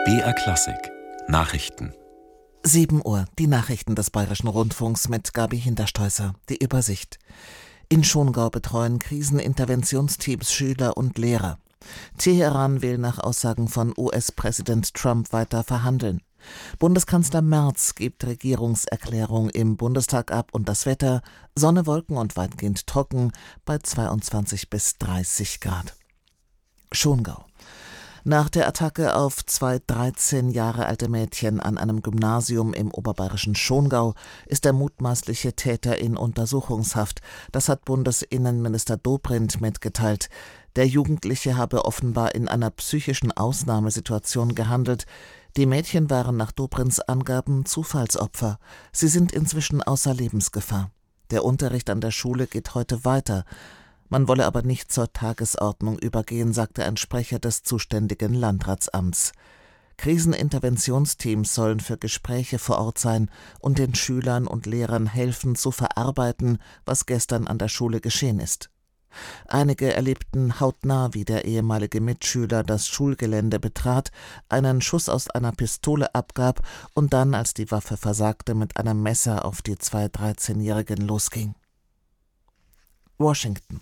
BR Klassik Nachrichten. 7 Uhr, die Nachrichten des Bayerischen Rundfunks mit Gabi Hinterstoißer. Die Übersicht. In Schongau betreuen Kriseninterventionsteams Schüler und Lehrer. Teheran will nach Aussagen von US-Präsident Trump weiter verhandeln. Bundeskanzler Merz gibt Regierungserklärung im Bundestag ab und das Wetter: Sonne, Wolken und weitgehend trocken bei 22 bis 30 Grad. Schongau. Nach der Attacke auf 2 13 Jahre alte Mädchen an einem Gymnasium im oberbayerischen Schongau ist der mutmaßliche Täter in Untersuchungshaft. Das hat Bundesinnenminister Dobrindt mitgeteilt. Der Jugendliche habe offenbar in einer psychischen Ausnahmesituation gehandelt. Die Mädchen waren nach Dobrindts Angaben Zufallsopfer. Sie sind inzwischen außer Lebensgefahr. Der Unterricht an der Schule geht heute weiter. Man wolle aber nicht zur Tagesordnung übergehen, sagte ein Sprecher des zuständigen Landratsamts. Kriseninterventionsteams sollen für Gespräche vor Ort sein und den Schülern und Lehrern helfen, zu verarbeiten, was gestern an der Schule geschehen ist. Einige erlebten hautnah, wie der ehemalige Mitschüler das Schulgelände betrat, einen Schuss aus einer Pistole abgab und dann, als die Waffe versagte, mit einem Messer auf die 2 13-Jährigen losging. Washington.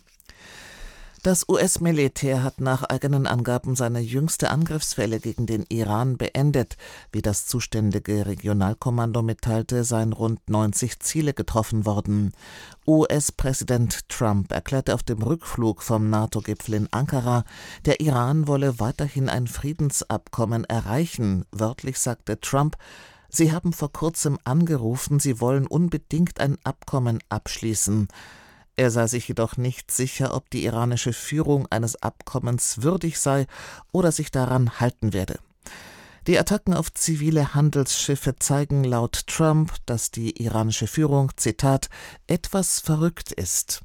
Das US-Militär hat nach eigenen Angaben seine jüngste Angriffswelle gegen den Iran beendet. Wie das zuständige Regionalkommando mitteilte, seien rund 90 Ziele getroffen worden. US-Präsident Trump erklärte auf dem Rückflug vom NATO-Gipfel in Ankara, der Iran wolle weiterhin ein Friedensabkommen erreichen. Wörtlich sagte Trump: Sie haben vor kurzem angerufen, sie wollen unbedingt ein Abkommen abschließen. Er sei sich jedoch nicht sicher, ob die iranische Führung eines Abkommens würdig sei oder sich daran halten werde. Die Attacken auf zivile Handelsschiffe zeigen laut Trump, dass die iranische Führung, Zitat, etwas verrückt ist.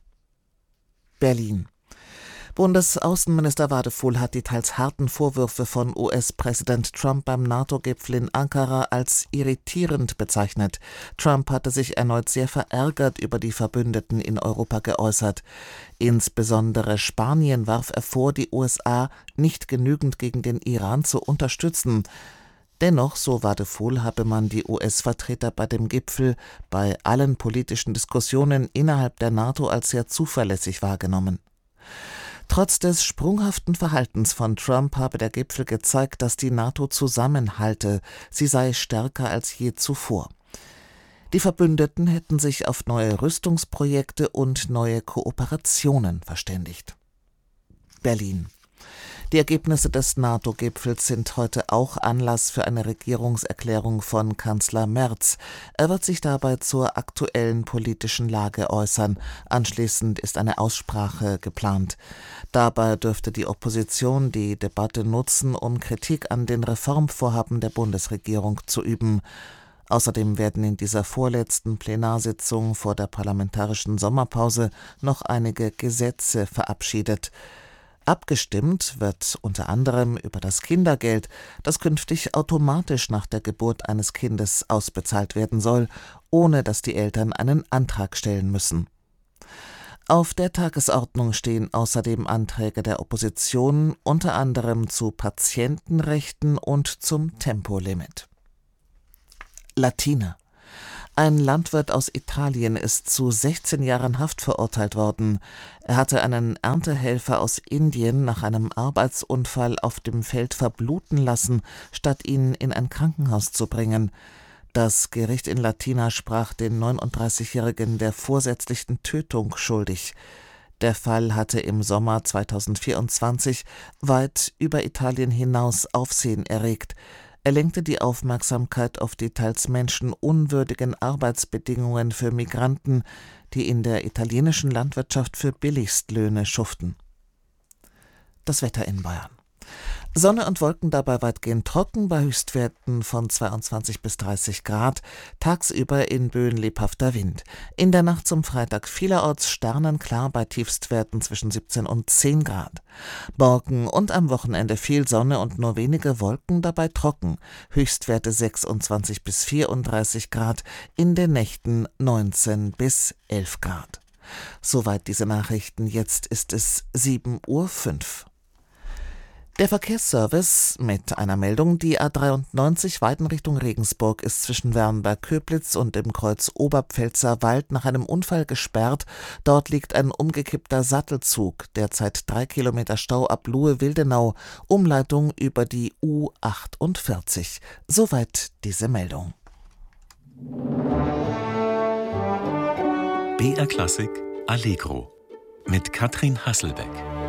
Berlin. Bundesaußenminister Wadefuhl hat die teils harten Vorwürfe von US-Präsident Trump beim NATO-Gipfel in Ankara als irritierend bezeichnet. Trump hatte sich erneut sehr verärgert über die Verbündeten in Europa geäußert. Insbesondere Spanien warf er vor, die USA nicht genügend gegen den Iran zu unterstützen. Dennoch, so Wadefuhl, habe man die US-Vertreter bei dem Gipfel bei allen politischen Diskussionen innerhalb der NATO als sehr zuverlässig wahrgenommen. Trotz des sprunghaften Verhaltens von Trump habe der Gipfel gezeigt, dass die NATO zusammenhalte, sie sei stärker als je zuvor. Die Verbündeten hätten sich auf neue Rüstungsprojekte und neue Kooperationen verständigt. Berlin. Die Ergebnisse des NATO-Gipfels sind heute auch Anlass für eine Regierungserklärung von Kanzler Merz. Er wird sich dabei zur aktuellen politischen Lage äußern. Anschließend ist eine Aussprache geplant. Dabei dürfte die Opposition die Debatte nutzen, um Kritik an den Reformvorhaben der Bundesregierung zu üben. Außerdem werden in dieser vorletzten Plenarsitzung vor der parlamentarischen Sommerpause noch einige Gesetze verabschiedet. Abgestimmt wird unter anderem über das Kindergeld, das künftig automatisch nach der Geburt eines Kindes ausbezahlt werden soll, ohne dass die Eltern einen Antrag stellen müssen. Auf der Tagesordnung stehen außerdem Anträge der Opposition, unter anderem zu Patientenrechten und zum Tempolimit. Latina. Ein Landwirt aus Italien ist zu 16 Jahren Haft verurteilt worden. Er hatte einen Erntehelfer aus Indien nach einem Arbeitsunfall auf dem Feld verbluten lassen, statt ihn in ein Krankenhaus zu bringen. Das Gericht in Latina sprach den 39-Jährigen der vorsätzlichen Tötung schuldig. Der Fall hatte im Sommer 2024 weit über Italien hinaus Aufsehen erregt. Er lenkte die Aufmerksamkeit auf die teils menschenunwürdigen Arbeitsbedingungen für Migranten, die in der italienischen Landwirtschaft für Billigstlöhne schuften. Das Wetter in Bayern. Sonne und Wolken, dabei weitgehend trocken bei Höchstwerten von 22 bis 30 Grad, tagsüber in Böen lebhafter Wind. In der Nacht zum Freitag vielerorts sternenklar bei Tiefstwerten zwischen 17 und 10 Grad. Morgen und am Wochenende viel Sonne und nur wenige Wolken, dabei trocken. Höchstwerte 26 bis 34 Grad, in den Nächten 19 bis 11 Grad. Soweit diese Nachrichten, jetzt ist es 7:05 Uhr. Der Verkehrsservice mit einer Meldung: Die A93 Weiden Richtung Regensburg ist zwischen Wernberg-Köblitz und dem Kreuz Oberpfälzer Wald nach einem Unfall gesperrt. Dort liegt ein umgekippter Sattelzug. Derzeit 3 Kilometer Stau ab Luhe-Wildenau. Umleitung über die U48. Soweit diese Meldung. BR Klassik Allegro mit Katrin Hasselbeck.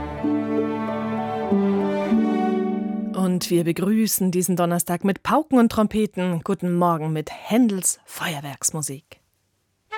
Und wir begrüßen diesen Donnerstag mit Pauken und Trompeten. Guten Morgen mit Händels Feuerwerksmusik.